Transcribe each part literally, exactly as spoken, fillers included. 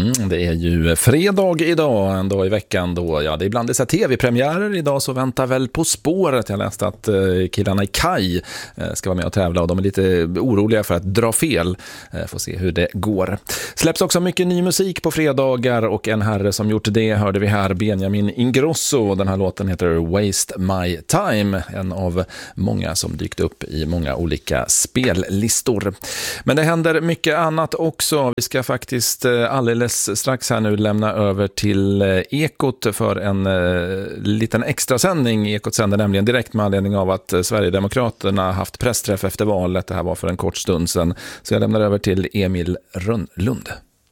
Mm, det är ju fredag idag, en dag i veckan då, ja det är ibland dessa tv-premiärer. Idag så väntar väl På spåret. Jag läste att eh, killarna i Kaj eh, ska vara med och tävla och de är lite oroliga för att dra fel. Eh, får se hur det går. Släpps också mycket ny musik på fredagar och en herre som gjort det hörde vi här, Benjamin Ingrosso. Den här låten heter Waste My Time, en av många som dykt upp i många olika spellistor. Men det händer mycket annat också. Vi ska faktiskt eh, alldeles strax här nu lämna över till eh, Ekot för en eh, liten extra sändning. Ekot sänder nämligen direkt med anledning av att eh, Sverigedemokraterna haft pressträff efter valet. Det här var för en kort stund sedan. Så jag lämnar över till Emil Rönnlund.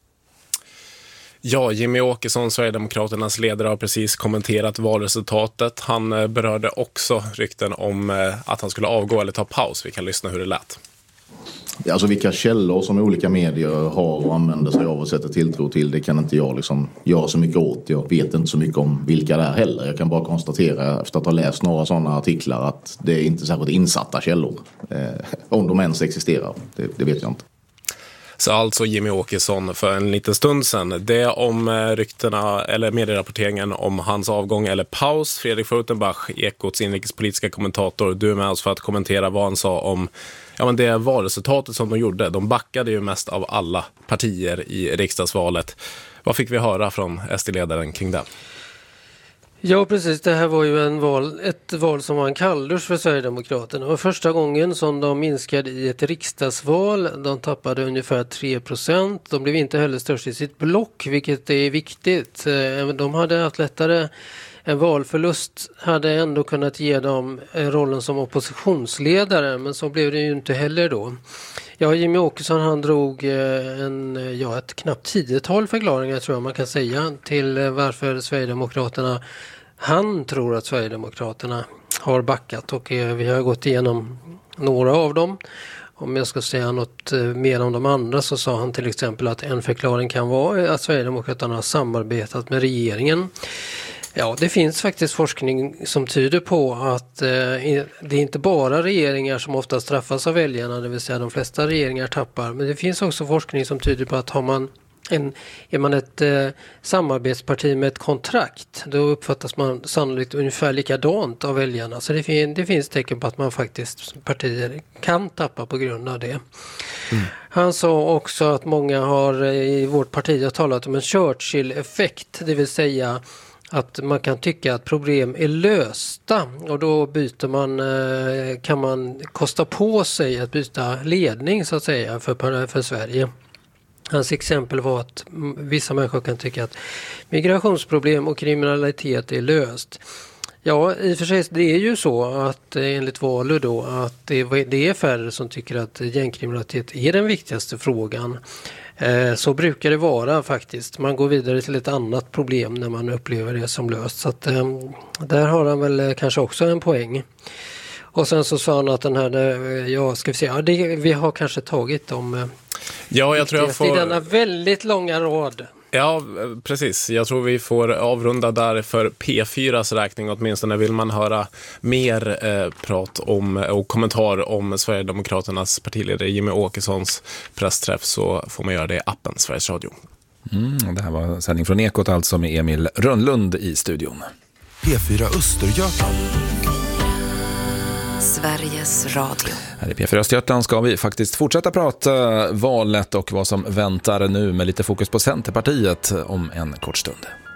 Ja, Jimmy Åkesson, Sverigedemokraternas ledare, har precis kommenterat valresultatet. Han eh, berörde också rykten om eh, att han skulle avgå eller ta paus. Vi kan lyssna hur det lät. Alltså vilka källor som olika medier har och använder sig av och sätter tilltro till, det kan inte jag liksom göra så mycket åt. Jag vet inte så mycket om vilka det är heller. Jag kan bara konstatera efter att ha läst några sådana artiklar att det är inte särskilt insatta källor. Eh, om de ens existerar, det, det vet jag inte. Så alltså Jimmy Åkesson för en liten stund sedan. Det om ryktena eller medierapporteringen om hans avgång eller paus. Fredrik Furtenbach, Ekots inrikespolitiska kommentator, du är med oss för att kommentera vad han sa om ja, men det valresultatet som de gjorde. De backade ju mest av alla partier i riksdagsvalet. Vad fick vi höra från S D-ledaren kring det? Ja, precis. Det här var ju en val, ett val som var en kalldusch för Sverigedemokraterna. Det var första gången som de minskade i ett riksdagsval. De tappade ungefär tre procent. De blev inte heller störst i sitt block, vilket är viktigt. De hade haft lättare. En valförlust hade ändå kunnat ge dem rollen som oppositionsledare, men så blev det ju inte heller då. Ja, Jimmy Åkesson han drog en, ja, ett knappt tiotal förklaringar tror jag man kan säga till varför Sverigedemokraterna, han tror att Sverigedemokraterna har backat, och vi har gått igenom några av dem. Om jag ska säga något mer om de andra så sa han till exempel att en förklaring kan vara att Sverigedemokraterna har samarbetat med regeringen. Ja, det finns faktiskt forskning som tyder på att eh, det är inte bara regeringar som ofta straffas av väljarna, det vill säga de flesta regeringar tappar. Men det finns också forskning som tyder på att har man en, är man ett eh, samarbetsparti med ett kontrakt, då uppfattas man sannolikt ungefär likadant av väljarna. Så det, fin- det finns tecken på att man faktiskt, partier kan tappa på grund av det. Mm. Han sa också att många har i vårt parti har talat om en Churchill-effekt, det vill säga att man kan tycka att problem är lösta och då byter man, kan man kosta på sig att byta ledning så att säga för, för Sverige. Hans exempel var att vissa människor kan tycka att migrationsproblem och kriminalitet är löst. Ja, i och för sig det är ju så att enligt Valu då att det, det är färre som tycker att gängkriminalitet är den viktigaste frågan. Så brukar det vara faktiskt. Man går vidare till ett annat problem när man upplever det som löst. Så att, där har han väl kanske också en poäng. Och sen så sa han att den här, ja ska vi se, ja, det, vi har kanske tagit dem ja, jag tror jag får... i denna väldigt långa rad. Ja, precis. Jag tror vi får avrunda där för P fyras räkning. Åtminstone vill man höra mer eh, prat om och kommentar om Sverigedemokraternas partiledare Jimmy Åkessons pressträff, så får man göra det i appen Sveriges Radio. Mm, det här var en sändning från Ekot alltså med Emil Rönnlund i studion. P fyra Östergötland. Sveriges Radio. Här i P fyra Östergötland ska vi faktiskt fortsätta prata valet och vad som väntar nu med lite fokus på Centerpartiet om en kort stund.